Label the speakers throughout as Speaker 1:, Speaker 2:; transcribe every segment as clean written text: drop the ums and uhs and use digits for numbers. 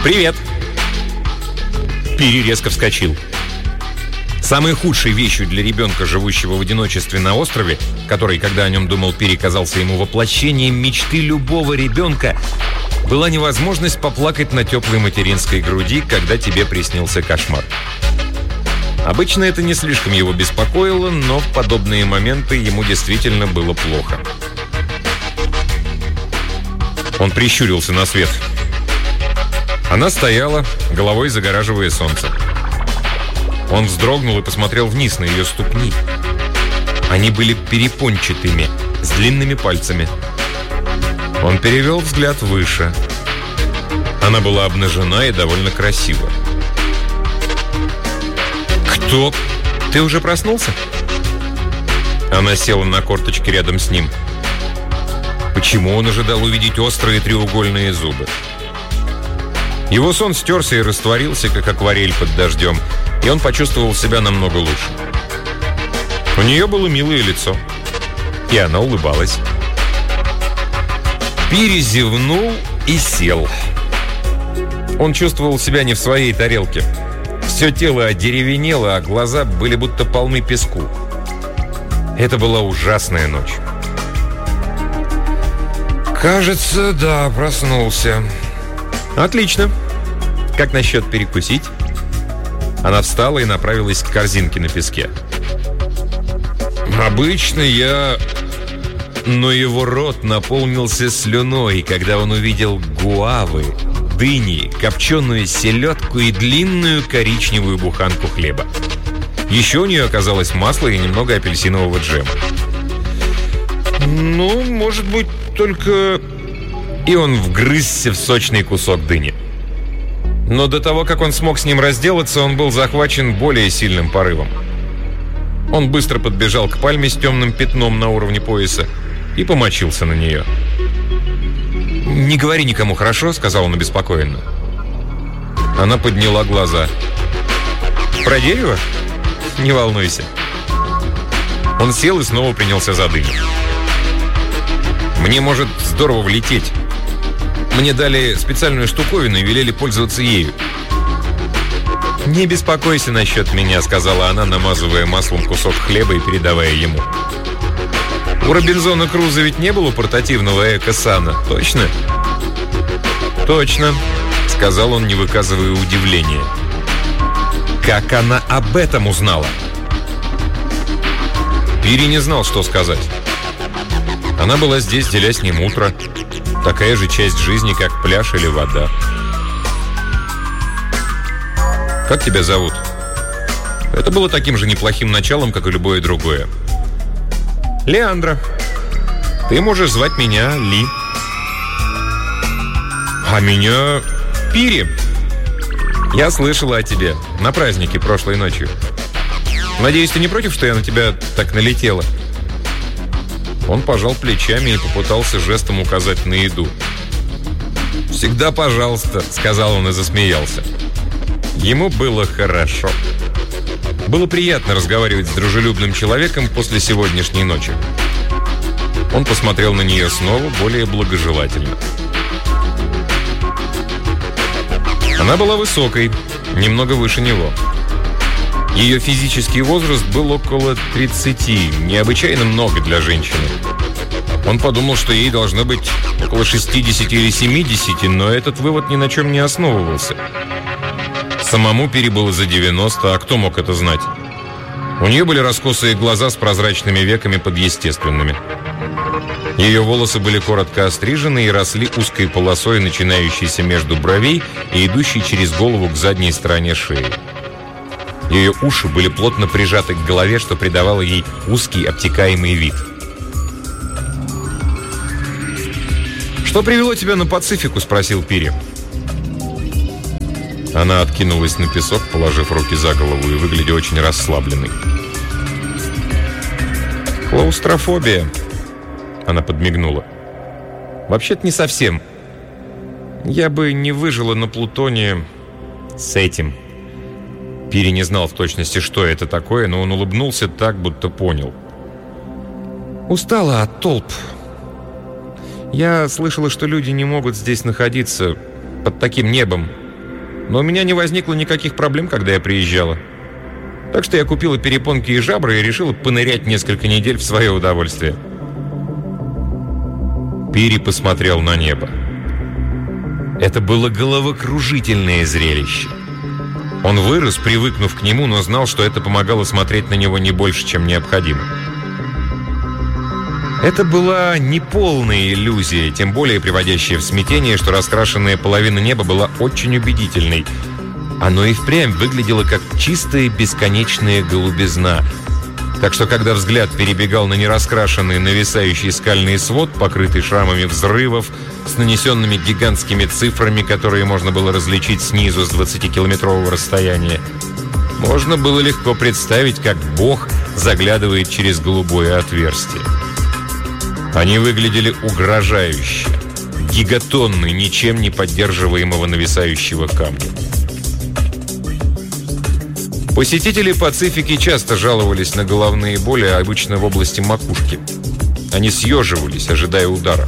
Speaker 1: «Привет!» Пири резко вскочил. Самой худшей вещью для ребенка, живущего в одиночестве на острове, который, когда о нем думал Пири, казался ему воплощением мечты любого ребенка, была невозможность поплакать на теплой материнской груди, когда тебе приснился кошмар. Обычно это не слишком его беспокоило, но в подобные моменты ему действительно было плохо. Он прищурился на свет. Она стояла, головой загораживая солнце. Он вздрогнул и посмотрел вниз на ее ступни. Они были перепончатыми, с длинными пальцами. Он перевел взгляд выше. Она была обнажена и довольно красива. «Кто? Ты уже проснулся?» Она села на корточки рядом с ним. Почему он ожидал увидеть острые треугольные зубы? Его сон стерся и растворился, как акварель под дождем, и он почувствовал себя намного лучше. У нее было милое лицо, и она улыбалась. Пири зевнул и сел. Он чувствовал себя не в своей тарелке. Все тело одеревенело, а глаза были будто полны песку. Это была ужасная ночь. «Кажется, да, проснулся». «Отлично. Как насчет перекусить?» Она встала и направилась к корзинке на песке. «Обычно я...» Но его рот наполнился слюной, когда он увидел гуавы, дыни, копченую селедку и длинную коричневую буханку хлеба. Еще у нее оказалось масло и немного апельсинового джема. «Ну, может быть, только...» И он вгрызся в сочный кусок дыни. Но до того, как он смог с ним разделаться, он был захвачен более сильным порывом. Он быстро подбежал к пальме с темным пятном на уровне пояса и помочился на нее. «Не говори никому, хорошо?» — сказал он обеспокоенно. Она подняла глаза. «Про дерево? Не волнуйся». Он сел и снова принялся за дыню. «Мне может здорово влететь. Мне дали специальную штуковину и велели пользоваться ею». «Не беспокойся насчет меня», — сказала она, намазывая маслом кусок хлеба и передавая ему. «У Робинзона Крузо ведь не было портативного эко-сана, точно?» «Точно», — сказал он, не выказывая удивления. «Как она об этом узнала?» Пири не знал, что сказать. Она была здесь, деля с ним утро. Такая же часть жизни, как пляж или вода. «Как тебя зовут?» Это было таким же неплохим началом, как и любое другое. «Леандра. Ты можешь звать меня Ли». «А меня Пири. Я слышала о тебе на празднике прошлой ночью. Надеюсь, ты не против, что я на тебя так налетела?» Он пожал плечами и попытался жестом указать на еду. «Всегда пожалуйста», — сказал он и засмеялся. Ему было хорошо. Было приятно разговаривать с дружелюбным человеком после сегодняшней ночи. Он посмотрел на нее снова, более благожелательно. Она была высокой, немного выше него. Ее физический возраст был около 30, необычайно много для женщины. Он подумал, что ей должно быть около 60 или 70, но этот вывод ни на чем не основывался. Самому Пири было за 90, а кто мог это знать? У нее были раскосые глаза с прозрачными веками под естественными. Ее волосы были коротко острижены и росли узкой полосой, начинающейся между бровей и идущей через голову к задней стороне шеи. Ее уши были плотно прижаты к голове, что придавало ей узкий обтекаемый вид. «Что привело тебя на Пацифику?» – спросил Пири. Она откинулась на песок, положив руки за голову и выглядя очень расслабленной. «Клаустрофобия», – она подмигнула. «Вообще-то не совсем. Я бы не выжила на Плутоне с этим». Пири не знал в точности, что это такое, но он улыбнулся так, будто понял. «Устала от толп. Я слышала, что люди не могут здесь находиться под таким небом. Но у меня не возникло никаких проблем, когда я приезжала. Так что я купила перепонки и жабры и решила понырять несколько недель в свое удовольствие. Пири посмотрел на небо. Это было головокружительное зрелище. Он вырос, привыкнув к нему, но знал, что это помогало смотреть на него не больше, чем необходимо. Это была неполная иллюзия, тем более приводящая в смятение, что раскрашенная половина неба была очень убедительной. Оно и впрямь выглядело как чистая бесконечная голубизна. Так что, когда взгляд перебегал на нераскрашенный нависающий скальный свод, покрытый шрамами взрывов, с нанесенными гигантскими цифрами, которые можно было различить снизу с 20-километрового расстояния, можно было легко представить, как Бог заглядывает через голубое отверстие. Они выглядели угрожающе, гигатонны ничем не поддерживаемого нависающего камня. Посетители Пацифики часто жаловались на головные боли, обычно в области макушки. Они съеживались, ожидая удара.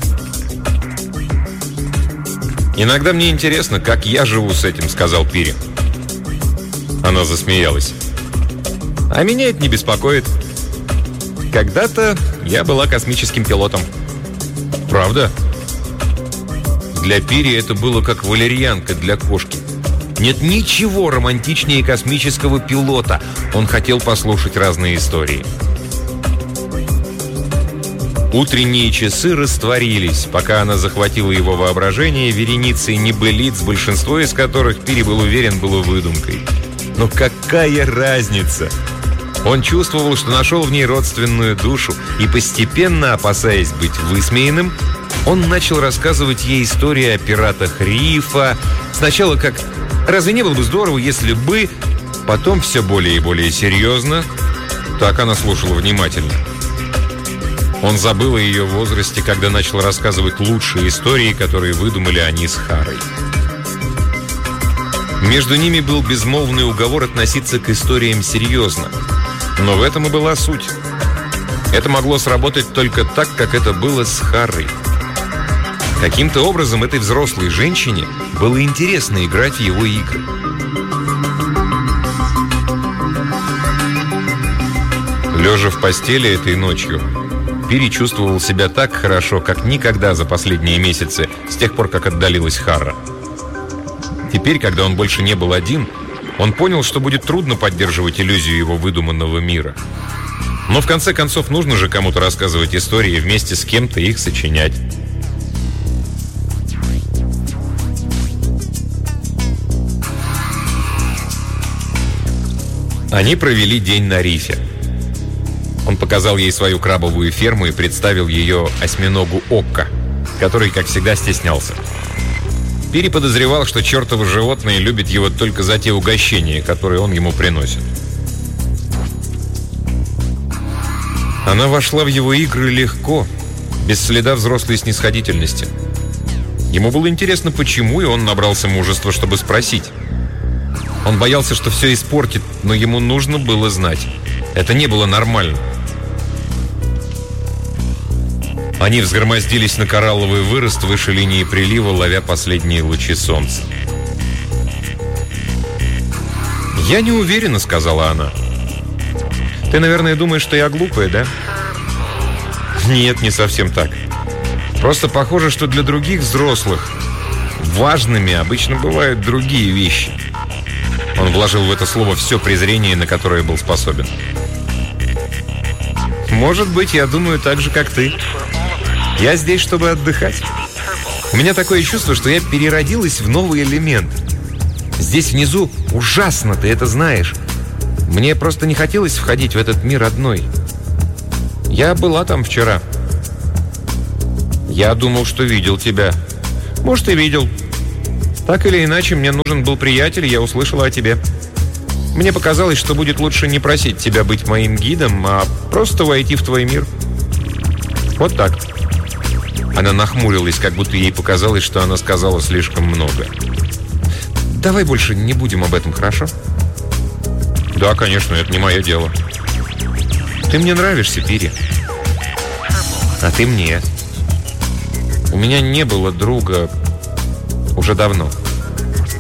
Speaker 1: «Иногда мне интересно, как я живу с этим», — сказал Пири. Она засмеялась. «А меня это не беспокоит. Когда-то я была космическим пилотом». «Правда?» Для Пири это было как валерьянка для кошки. Нет ничего романтичнее космического пилота. Он хотел послушать разные истории. Утренние часы растворились, пока она захватила его воображение вереницей небылиц, большинство из которых, Пири был уверен, было выдумкой. Но какая разница? Он чувствовал, что нашел в ней родственную душу, и постепенно, опасаясь быть высмеянным, он начал рассказывать ей истории о пиратах Рифа. Сначала как «разве не было бы здорово, если бы…», потом все более и более серьезно. Так она слушала внимательно. Он забыл о ее возрасте, когда начал рассказывать лучшие истории, которые выдумали они с Харой. Между ними был безмолвный уговор относиться к историям серьезно. Но в этом и была суть. Это могло сработать только так, как это было с Харой. Каким-то образом этой взрослой женщине было интересно играть в его игры. Лежа в постели этой ночью, Пири чувствовал себя так хорошо, как никогда за последние месяцы, с тех пор, как отдалилась Хара. Теперь, когда он больше не был один, он понял, что будет трудно поддерживать иллюзию его выдуманного мира. Но в конце концов нужно же кому-то рассказывать истории и вместе с кем-то их сочинять. Они провели день на рифе. Он показал ей свою крабовую ферму и представил ее осьминогу Окка, который, как всегда, стеснялся. Пири подозревал, что чертово животное любит его только за те угощения, которые он ему приносит. Она вошла в его игры легко, без следа взрослой снисходительности. Ему было интересно, почему, и он набрался мужества, чтобы спросить. Он боялся, что все испортит, но ему нужно было знать. Это не было нормально. Они взгромоздились на коралловый вырост выше линии прилива, ловя последние лучи солнца. «Я не уверена», — сказала она. «Ты, наверное, думаешь, что я глупая, да?» «Нет, не совсем так. Просто похоже, что для других взрослых важными обычно бывают другие вещи». Он вложил в это слово все презрение, на которое был способен. «Может быть, я думаю так же, как ты. Я здесь, чтобы отдыхать. У меня такое чувство, что я переродилась в новый элемент. Здесь внизу ужасно, ты это знаешь. Мне просто не хотелось входить в этот мир одной. Я была там вчера. Я думал, что видел тебя. Может, и видел. Так или иначе, мне нужен был приятель, и я услышала о тебе. Мне показалось, что будет лучше не просить тебя быть моим гидом, а просто войти в твой мир. Вот так». Она нахмурилась, как будто ей показалось, что она сказала слишком много. «Давай больше не будем об этом, хорошо?» «Да, конечно, это не мое дело». «Ты мне нравишься, Пири. А ты мне. У меня не было друга уже давно».